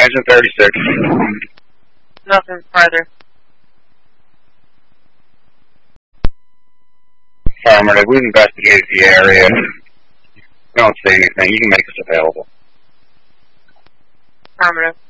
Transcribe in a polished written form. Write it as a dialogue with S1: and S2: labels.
S1: Engine 36.
S2: Nothing further.
S1: Affirmative. We've investigated the area. We don't see anything. You can make us available.
S2: Affirmative.